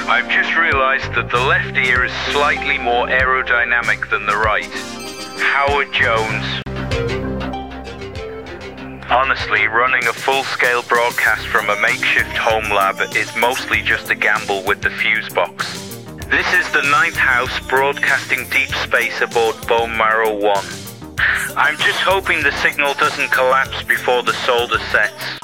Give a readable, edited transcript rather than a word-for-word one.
I've just realised that the left ear is slightly more aerodynamic than the right. Howard Jones. Honestly, running a full-scale broadcast from a makeshift home lab is mostly just a gamble with the fuse box. This is the Ninth House broadcasting deep space aboard Bone Marrow 1. I'm just hoping the signal doesn't collapse before the solder sets.